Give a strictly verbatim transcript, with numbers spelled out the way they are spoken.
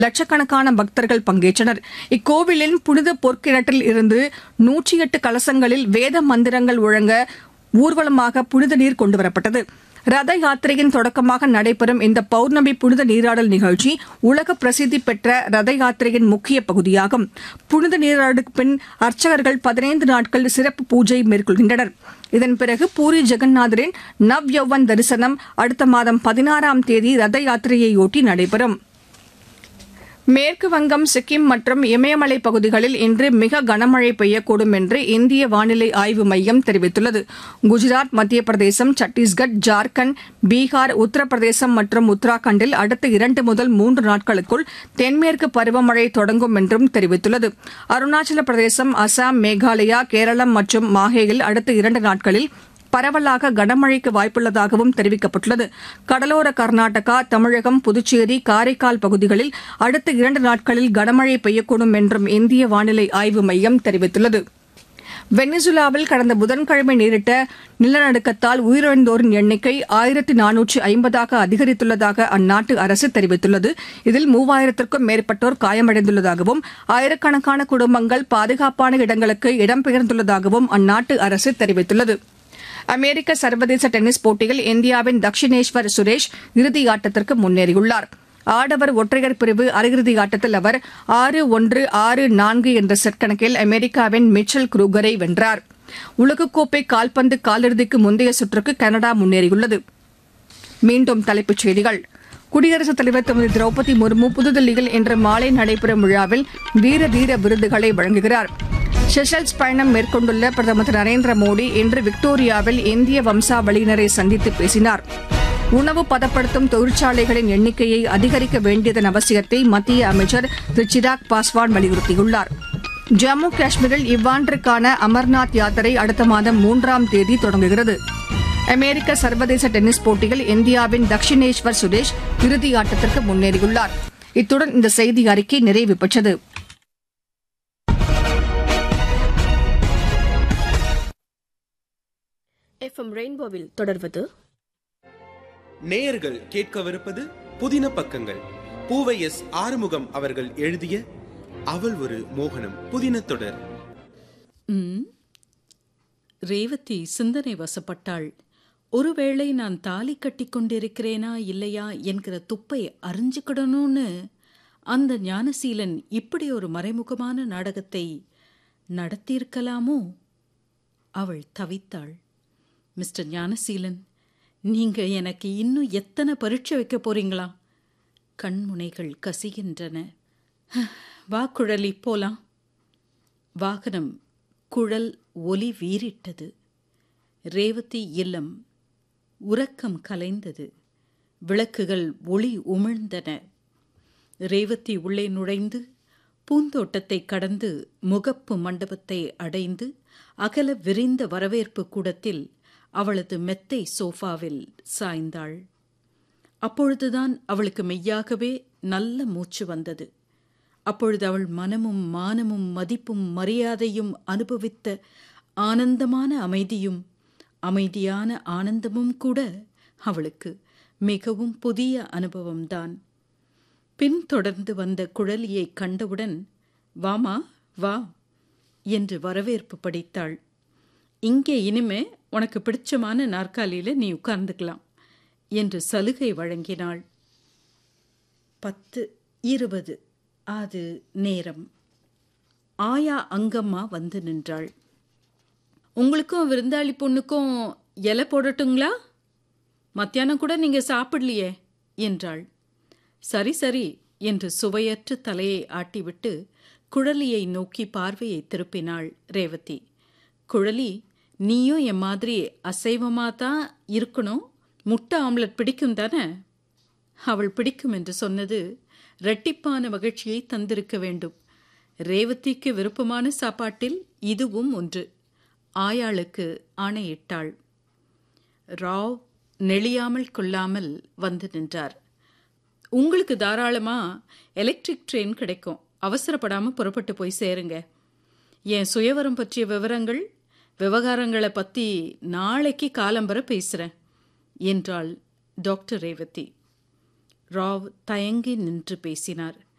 லட்சக்கணக்கான பக்தர்கள் பங்கேற்றனர். இக்கோவிலின் புனித பொற்கிணற்றில் இருந்து நூற்றி எட்டு கலசங்களில் வேத மந்திரங்கள் முழங்க ஊர்வலமாக புனித நீர் கொண்டுவரப்பட்டது. ரத யாத்திரையின் தொடக்கமாக நடைபெறும் இந்த பௌர்ணமி புனித நீராடல் நிகழ்ச்சி உலக பிரசித்தி பெற்ற ரத யாத்திரையின் முக்கிய பகுதியாகும். புனித நீராடலுக்கு பின் அர்ச்சகர்கள் பதினைந்து நாட்கள் சிறப்பு பூஜை மேற்கொள்கின்றனர். இதன் பிறகு பூரி ஜெகநாதரின் நவ் யௌவன் தரிசனம் அடுத்த மாதம் பதினாறாம் தேதி ரத யாத்திரையையொட்டி நடைபெறும். மேற்கு வங்கம், சிக்கிம் மற்றும் இமயமலை பகுதிகளில் இன்று மிக கனமழை பெய்யக்கூடும் என்று இந்திய வானிலை ஆய்வு மையம் தெரிவித்துள்ளது. குஜராத், மத்திய பிரதேசம், சத்தீஸ்கர், ஜார்க்கண்ட், பீகார், உத்தரப்பிரதேசம் மற்றும் உத்தராகண்டில் அடுத்த இரண்டு முதல் மூன்று நாட்களுக்குள் தென்மேற்கு பருவமழை தொடங்கும் என்றும் தெரிவித்துள்ளது. அருணாச்சல பிரதேசம், அசாம், மேகாலயா, கேரளம் மற்றும் மாஹேயில் அடுத்த இரண்டு நாட்களில் பரவலாக கனமழைக்கு வாய்ப்புள்ளதாகவும் தெரிவிக்கப்பட்டுள்ளது. கடலோர கர்நாடகா, தமிழகம், புதுச்சேரி, காரைக்கால் பகுதிகளில் அடுத்த இரண்டு நாட்களில் கனமழை பெய்யக்கூடும் என்றும் இந்திய வானிலை ஆய்வு மையம் தெரிவித்துள்ளது. வெனிசுலாவில் கடந்த புதன்கிழமை நேரிட்ட நிலநடுக்கத்தால் உயிரிழந்தோரின் எண்ணிக்கை ஆயிரத்து நானூற்று ஐம்பதாக அதிகரித்துள்ளதாக அந்நாட்டு அரசு தெரிவித்துள்ளது. இதில் மூவாயிரத்திற்கும் மேற்பட்டோர் காயமடைந்துள்ளதாகவும் ஆயிரக்கணக்கான குடும்பங்கள் பாதுகாப்பான இடங்களுக்கு இடம்பெயர்ந்துள்ளதாகவும் அந்நாட்டு அரசு தெரிவித்துள்ளது. அமெரிக்க சர்வதேச டென்னிஸ் போட்டியில் இந்தியாவின் தக்ஷினேஸ்வர் சுரேஷ் இறுதியாட்டத்திற்கு முன்னேறியுள்ளார். ஆடவர் ஒற்றையர் பிரிவு அரையிறுதி ஆட்டத்தில் அவர் ஆறு ஒன்று ஆறு நான்கு என்ற செட் கணக்கில் அமெரிக்காவின் மிச்சல் குரூகரை வென்றார். உலகக்கோப்பை கால்பந்து காலிறுதிக்கு முந்தைய சுற்றுக்கு கனடா முன்னேறியுள்ளது. மீண்டும் தலைப்புச் செய்திகள். குடியரசுத் தலைவர் திருமதி திரௌபதி முர்மு புதுதில்லியில் இன்று மாலை நடைபெறும் விழாவில் வீர தீர விருதுகளை வழங்குகிறார். செஷல்ஸ் பயணம் மேற்கொண்டுள்ள பிரதமர் திரு நரேந்திர மோடி இன்று விக்டோரியாவில் இந்திய வம்சாவளியினரை சந்தித்து பேசினார். உணவு பதப்படுத்தும் தொழிற்சாலைகளின் எண்ணிக்கையை அதிகரிக்க வேண்டியதன் அவசியத்தை மத்திய அமைச்சர் திரு சிராக் பாஸ்வான் வலியுறுத்தியுள்ளார். ஜம்மு காஷ்மீரில் இவ்வாண்டிற்கான அமர்நாத் யாத்திரை அடுத்த மாதம் மூன்றாம் தேதி தொடங்குகிறது. அமெரிக்க சர்வதேச டென்னிஸ் போட்டியில் இந்தியாவின் தக்ஷினேஸ்வர் சுரேஷ் இறுதியாட்டத்திற்கு முன்னேறியுள்ளார். இத்துடன் இந்த செய்தி அறிக்கை நிறைவு பெற்றது. எஃப்எம் ரெயின்போவில் தொடர்வது நேயர்கள் கேட்கவிருப்பது புதின பக்கங்கள். பூவை எஸ் ஆறுமுகம் அவர்கள் எழுதிய அவள் ஒரு மோகனம் புதின தொடர். ரேவதி சிந்தனை வசப்பட்டாள். ஒருவேளை நான் தாலி கட்டி கொண்டிருக்கிறேனா இல்லையா என்கிற துப்பை அறிஞ்சுக்கிடணும்னு அந்த ஞானசீலன் இப்படி ஒரு மறைமுகமான நாடகத்தை நடத்தியிருக்கலாமோ? அவள் தவித்தாள். மிஸ்டர் ஞானசீலன், நீங்க எனக்கு இன்னும் எத்தனை பரீட்சை வைக்க போறீங்களா? கண்முனைகள் கசிகின்றன. வா குழலி, போலாம். வாகனம் குழல் ஒலி வீறிட்டது. ரேவதி இல்லம் உறக்கம் கலைந்தது. விளக்குகள் ஒளி உமிழ்ந்தன. ரேவதி உள்ளே நுழைந்து பூந்தோட்டத்தை கடந்து முகப்பு மண்டபத்தை அடைந்து அகல விரிந்த வரவேற்பு கூடத்தில் அவளது மெத்தை சோஃபாவில் சாய்ந்தாள். அப்பொழுதுதான் அவளுக்கு மெய்யாகவே நல்ல மூச்சு வந்தது. அப்பொழுது அவள் மனமும் மானமும் மதிப்பும் மரியாதையும் அனுபவித்த ஆனந்தமான அமைதியும் அமைதியான ஆனந்தமும் கூட அவளுக்கு மிகவும் புதிய அனுபவம்தான். பின்தொடர்ந்து வந்த குழலியை கண்டவுடன், வாமா வா என்று வரவேற்பு படித்தாள். இங்கே இனிமே உனக்கு பிடிச்சமான நாற்காலியில் நீ உட்கார்ந்துக்கலாம் என்று சலுகை வழங்கினாள். பத்து இருபது அது நேரம். ஆயா அங்கம்மா வந்து நின்றாள். உங்களுக்கும் விருந்தாளி பொண்ணுக்கும் இலை போடட்டுங்களா? மத்தியானம் கூட நீங்க சாப்பிடலையே என்றாள். சரி சரி என்று சுவையற்று தலையை ஆட்டிவிட்டு குழலியை நோக்கி பார்வையை திருப்பினாள் ரேவதி. குழலி, நீயும் என் மாதிரி அசைவமாக தான் இருக்கணும். முட்டை ஆம்லெட் பிடிக்கும் தானே? அவள் பிடிக்கும் என்று சொன்னது இரட்டிப்பான மகிழ்ச்சியை தந்திருக்க வேண்டும். ரேவதிக்கு விருப்பமான சாப்பாட்டில் இதுவும் ஒன்று. ஆயாளுக்கு ஆணையிட்டாள். ராவ் நெளியாமல் கொள்ளாமல் வந்து நின்றார். உங்களுக்கு தாராளமாக எலக்ட்ரிக் ட்ரெயின் கிடைக்கும். அவசரப்படாமல் புறப்பட்டு போய் சேருங்க. என் சுயவரம் பற்றிய விவரங்கள் விவகாரங்களை பற்றி நாளைக்கு காலம்பர பேசுகிறேன் என்றாள் டாக்டர் ரேவதி. ராவ் தயங்கி நின்று பேசினார்.